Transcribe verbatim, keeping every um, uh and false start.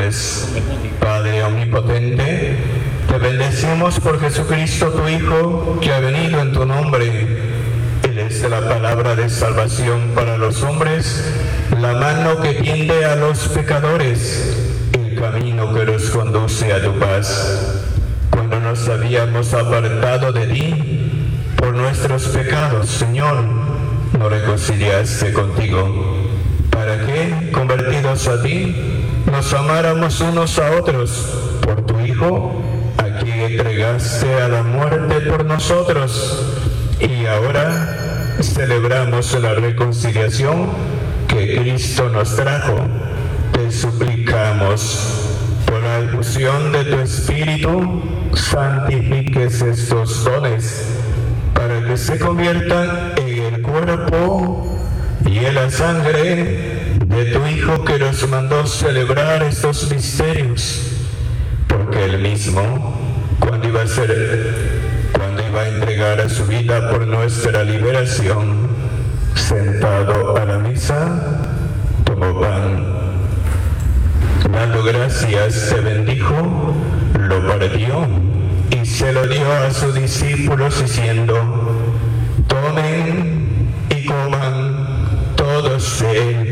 hombres. Padre omnipotente, te bendecimos por Jesucristo tu Hijo, que ha venido en tu nombre. Él es la palabra de salvación para los hombres, la mano que tiende a los pecadores, el camino que los conduce a tu paz. Cuando nos habíamos apartado de ti por nuestros pecados, Señor, nos reconciliaste contigo, para que, convertidos a ti, nos amáramos unos a otros por tu Hijo, a quien entregaste a la muerte por nosotros. Y ahora celebramos la reconciliación que Cristo nos trajo. Te suplicamos, por la efusión de tu Espíritu, santifiques estos dones, para que se conviertan en el cuerpo y en la sangre de tu Hijo, que nos mandó celebrar estos misterios. Porque él mismo, cuando iba a ser, cuando iba a entregar a su vida por nuestra liberación, sentado a la mesa, tomó pan, dando gracias, se bendijo, lo partió y se lo dio a sus discípulos, diciendo: tomen y coman todos de él,